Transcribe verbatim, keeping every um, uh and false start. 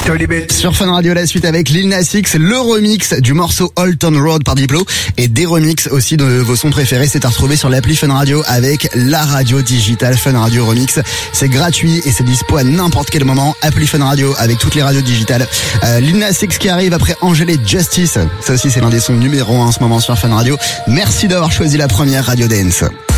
Sky Limit. Sur Fun Radio, la suite avec Lil Nas X, le remix du morceau Old Town Road par Diplo et des remixes aussi de vos sons préférés. C'est à retrouver sur l'appli Fun Radio avec la radio digitale Fun Radio Remix. C'est gratuit et c'est dispo à n'importe quel moment. Appli Fun Radio avec toutes les radios digitales. Euh, Lil Nas X qui arrive après Angèle et Justice. Ça aussi, c'est l'un des sons numéro un en ce moment sur Fun Radio. Merci d'avoir choisi la première radio dance.